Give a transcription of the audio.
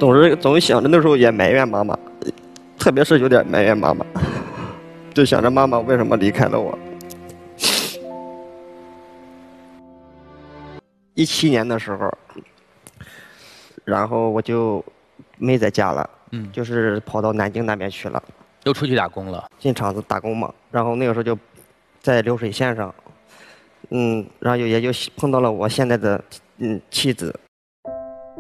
总是想着那时候也埋怨妈妈，特别是有点埋怨妈妈，就想着妈妈为什么离开了我。17年的时候，然后我就没在家了，就是跑到南京那边去了， 又出去打工了， 进厂子打工嘛。然后那个时候就在流水线上，然后也就碰到了我现在的妻子，